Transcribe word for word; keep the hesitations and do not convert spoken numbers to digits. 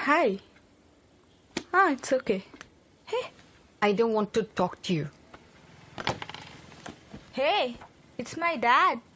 Hi. Ah, it's okay. Hey. I don't want to talk to you. Hey, it's my dad.